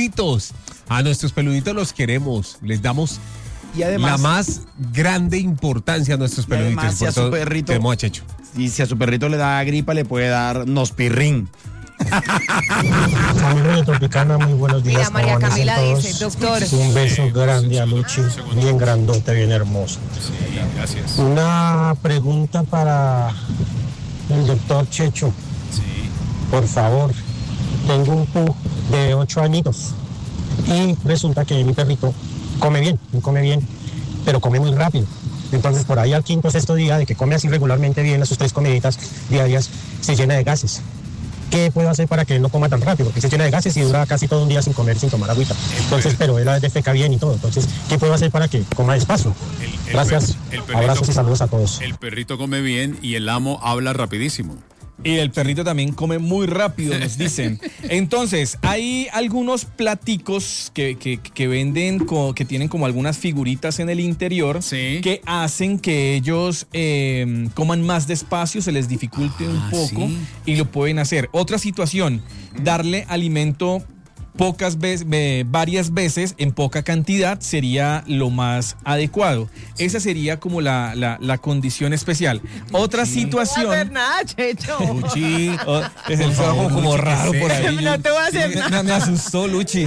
peluditos. A nuestros peluditos los queremos, les damos y además, la más grande importancia a nuestros peluditos. Además, si a su perrito, tenemos a Checho. Y si a su perrito le da gripa, le puede dar nospirrín. Familia de Tropicana, muy buenos días. Mira, María Camila dice, doctor. Un beso grande a Luchi, bien grandote, bien hermoso. Sí, gracias. Una pregunta para el doctor Checho. Sí. Por favor, tengo un pug de 8 añitos y resulta que mi perrito come bien, pero come muy rápido. Entonces, por ahí al quinto o sexto día de que come así regularmente bien, a sus 3 comiditas diarias, se llena de gases. ¿Qué puedo hacer para que él no coma tan rápido? Porque se llena de gases y dura casi todo un día sin comer, sin tomar agüita. Entonces, pero él defeca bien y todo. Entonces, ¿qué puedo hacer para que coma despacio? Gracias, abrazos y saludos a todos. El perrito come bien y el amo habla rapidísimo. Y el perrito también come muy rápido, nos dicen. Entonces, hay algunos platicos que venden, que tienen como algunas figuritas en el interior, sí, que hacen que ellos coman más despacio, se les dificulte un poco, sí, y lo pueden hacer. Otra situación, darle alimento varias veces en poca cantidad sería lo más adecuado. Esa sería como la condición especial. Otra situación. No voy a hacer nada, Checho. Luchi, es el trabajo como raro por ahí. No te voy a hacer nada. Me asustó, Luchi.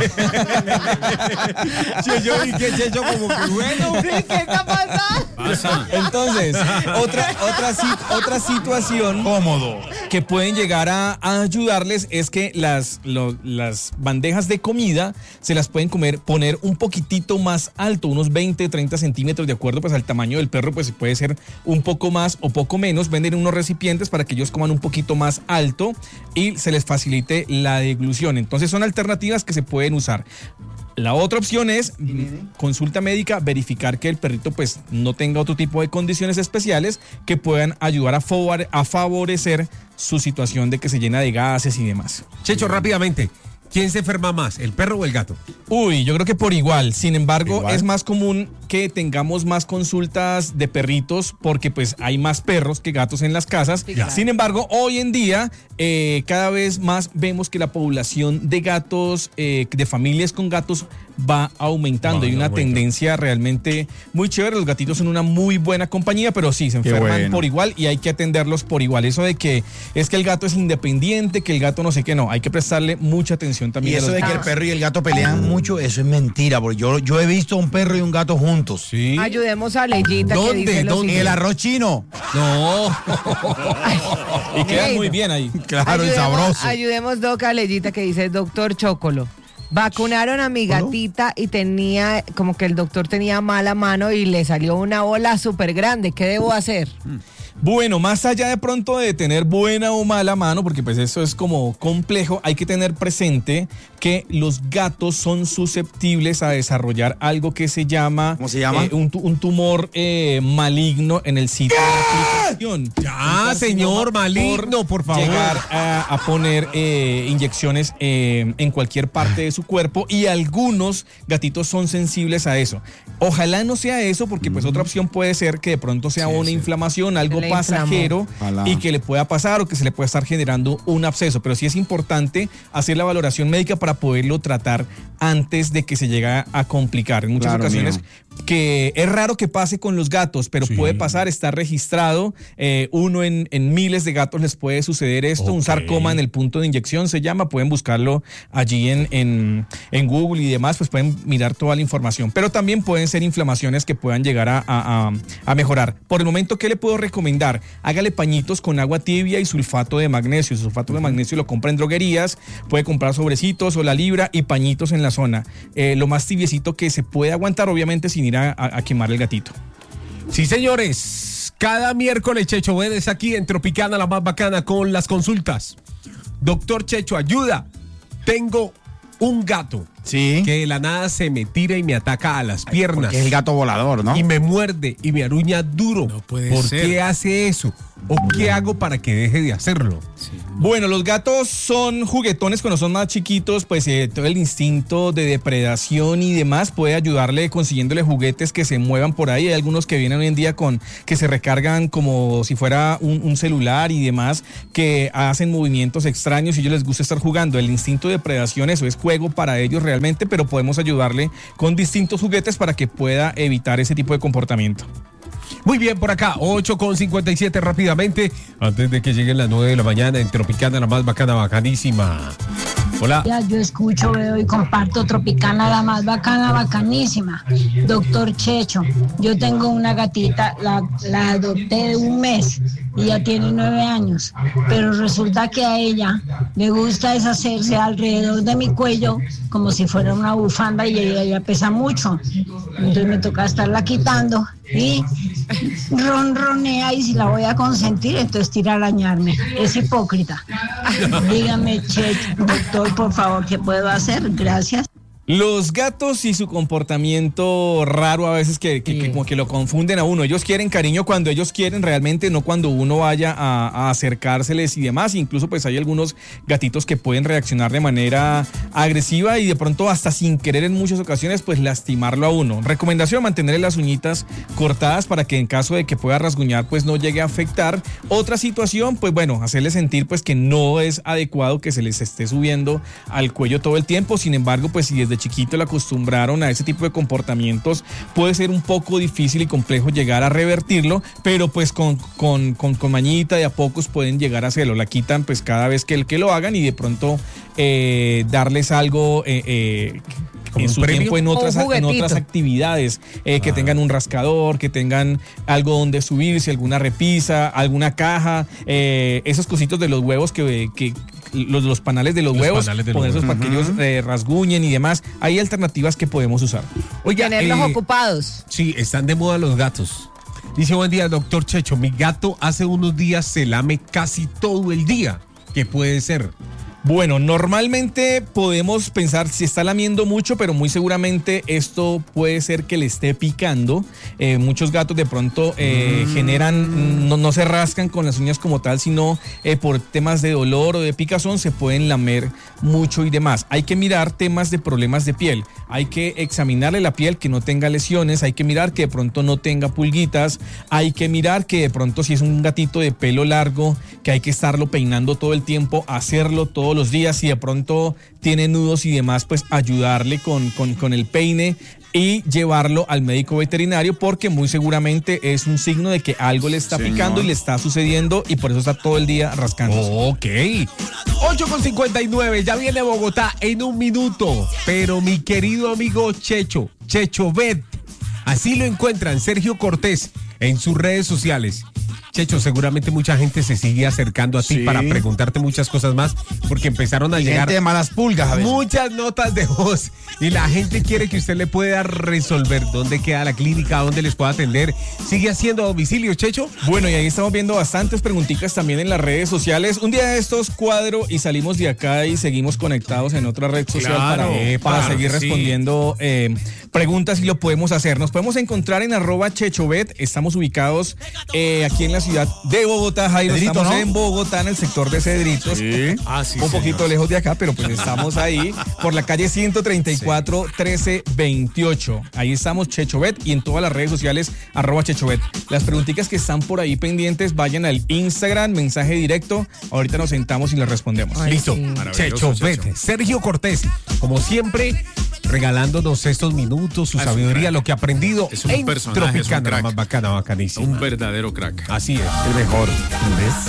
Yo vi que Checho como que bueno. ¿Qué está pasando? Pasa. Entonces, otra situación cómodo que pueden llegar a ayudarles es que las bandejas de comida se las pueden poner un poquitito más alto, unos 20, 30 centímetros, de acuerdo pues al tamaño del perro, pues puede ser un poco más o poco menos. Venden unos recipientes para que ellos coman un poquito más alto y se les facilite la deglución. Entonces son alternativas que se pueden usar. La otra opción es consulta médica, verificar que el perrito pues no tenga otro tipo de condiciones especiales que puedan ayudar a favorecer su situación de que se llena de gases y demás. Checho, rápidamente, ¿quién se enferma más, el perro o el gato? Uy, yo creo que por igual. Sin embargo, es más común que tengamos más consultas de perritos porque pues hay más perros que gatos en las casas. Sí, claro. Sin embargo, hoy en día cada vez más vemos que la población de gatos, de familias con gatos, va aumentando. Hay una tendencia realmente muy chévere. Los gatitos son una muy buena compañía, pero sí, se enferman por igual y hay que atenderlos por igual. Eso de que es que el gato es independiente, que el gato no sé qué, no. Hay que prestarle mucha atención también. Y eso de que el perro y el gato pelean mucho, eso es mentira, porque yo he visto un perro y un gato juntos. Sí. Ayudemos a Leyita. ¿Dónde? En el arroz chino. No. Y quedan muy bien ahí. Claro, y sabroso. Ayudemos, Doc, a Leyita que dice doctor Chocolo. Vacunaron a mi gatita y tenía, como que el doctor tenía mala mano y le salió una bola súper grande. ¿Qué debo hacer? Bueno, más allá de pronto de tener buena o mala mano, porque pues eso es como complejo, hay que tener presente que los gatos son susceptibles a desarrollar algo que se llama... ¿Cómo se llama? Un tumor maligno en el sitio de aplicación. Ya, señor, maligno, por favor. Llegar a poner inyecciones en cualquier parte de su cuerpo y algunos gatitos son sensibles a eso. Ojalá no sea eso, porque pues otra opción puede ser que de pronto sea una inflamación, algo pasajero y que le pueda pasar o que se le pueda estar generando un absceso, pero sí es importante hacer la valoración médica para poderlo tratar antes de que se llegue a complicar. En muchas ocasiones que es raro que pase con los gatos, pero puede pasar, está registrado. Uno en miles de gatos les puede suceder esto, un sarcoma en el punto de inyección se llama, pueden buscarlo allí en Google y demás, pues pueden mirar toda la información, pero también pueden ser inflamaciones que puedan llegar a mejorar. Por el momento, ¿qué le puedo recomendar? Hágale pañitos con agua tibia y sulfato de magnesio. El sulfato de magnesio lo compra en droguerías, puede comprar sobrecitos o la libra y pañitos en la zona. Lo más tibiecito que se puede aguantar, obviamente sin ir a quemar el gatito. Sí, señores, cada miércoles Checho Vélez aquí en Tropicana, la más bacana, con las consultas. Doctor Checho, ayuda. Tengo un gato que de la nada se me tira y me ataca a las piernas. Porque es el gato volador, ¿no? Y me muerde y me aruña duro. No puede ¿Por ser. qué hace eso? ¿O qué hago para que deje de hacerlo? Sí. Bueno, los gatos son juguetones cuando son más chiquitos, pues todo el instinto de depredación y demás puede ayudarle consiguiéndole juguetes que se muevan por ahí. Hay algunos que vienen hoy en día que se recargan como si fuera un celular y demás, que hacen movimientos extraños y a ellos les gusta estar jugando. El instinto de depredación, eso es juego para ellos realmente, pero podemos ayudarle con distintos juguetes para que pueda evitar ese tipo de comportamiento. Muy bien, por acá, 8:57 rápidamente, antes de que lleguen las 9 de la mañana en Tropicana, la más bacana, bacanísima. Hola. Ya, yo escucho, veo y comparto Tropicana, la más bacana, bacanísima. Doctor Checho, yo tengo una gatita, la adopté de 1 mes y ya tiene 9 años, pero resulta que a ella le gusta deshacerse alrededor de mi cuello como si fuera una bufanda y ella pesa mucho. Entonces me toca estarla quitando y ronronea, y si la voy a consentir, entonces tira a arañarme. Es hipócrita. Dígame, doctor, por favor, ¿qué puedo hacer? Gracias. Los gatos y su comportamiento raro a veces que como que lo confunden a uno. Ellos quieren cariño cuando ellos quieren realmente, no cuando uno vaya a acercárseles y demás. Incluso pues hay algunos gatitos que pueden reaccionar de manera agresiva y de pronto hasta sin querer en muchas ocasiones pues lastimarlo a uno. Recomendación: mantenerle las uñitas cortadas para que en caso de que pueda rasguñar pues no llegue a afectar. Otra situación, pues bueno, hacerle sentir pues que no es adecuado que se les esté subiendo al cuello todo el tiempo. Sin embargo, pues si desde chiquito le acostumbraron a ese tipo de comportamientos, puede ser un poco difícil y complejo llegar a revertirlo, pero pues con mañita de a pocos pueden llegar a hacerlo. La quitan pues cada vez que lo hagan y de pronto darles algo en su tiempo en otras actividades, que tengan un rascador, que tengan algo donde subirse, alguna repisa, alguna caja, esos cositos de los huevos que los panales de los huevos, poner esos para que ellos rasguñen y demás. Hay alternativas que podemos usar. Oiga, tenerlos ocupados. Sí, están de moda los gatos. Dice: buen día, doctor Checho, mi gato hace unos días se lame casi todo el día. ¿Qué puede ser? Bueno, normalmente podemos pensar si está lamiendo mucho, pero muy seguramente esto puede ser que le esté picando. Muchos gatos de pronto generan, no se rascan con las uñas como tal, sino por temas de dolor o de picazón se pueden lamer mucho y demás. Hay que mirar temas de problemas de piel. Hay que examinarle la piel que no tenga lesiones, hay que mirar que de pronto no tenga pulguitas, hay que mirar que de pronto si es un gatito de pelo largo, que hay que estarlo peinando todo el tiempo, hacerlo todos los días. Si de pronto tiene nudos y demás, pues ayudarle con el peine y llevarlo al médico veterinario, porque muy seguramente es un signo de que algo le está picando y le está sucediendo y por eso está todo el día rascándose. Ok. 8:59, ya viene Bogotá en un minuto, pero mi querido amigo Checho Vet, así lo encuentran, Sergio Cortés, en sus redes sociales. Checho, seguramente mucha gente se sigue acercando a ti para preguntarte muchas cosas más, porque empezaron a llegar gente de malas pulgas a veces. Muchas notas de voz y la gente quiere que usted le pueda resolver dónde queda la clínica, dónde les pueda atender. ¿Sigue haciendo domicilio, Checho? Bueno, y ahí estamos viendo bastantes preguntitas también en las redes sociales. Un día de estos cuadro y salimos de acá y seguimos conectados en otra red social para seguir respondiendo preguntas, y lo podemos hacer. Nos podemos encontrar en @ChechoVet. Estamos ubicados aquí en la ciudad de Bogotá, Jairo. Cedrito, estamos ¿no? en Bogotá, en el sector de Cedritos. Sí. Un poquito lejos de acá, pero pues estamos ahí por la calle 134 1328. Ahí estamos, ChechoVet, y en todas las redes sociales @ChechoVet. Las preguntitas que están por ahí pendientes, vayan al Instagram, mensaje directo. Ahorita nos sentamos y les respondemos. Ay, Listo. sí. Checho Vet, Sergio Cortés, como siempre, regalándonos estos minutos, su sabiduría, lo que ha aprendido Es un en personaje, es un Tropicana, la crack. más bacana, bacanísima. Un verdadero crack. Así es. El mejor. ¿Ves?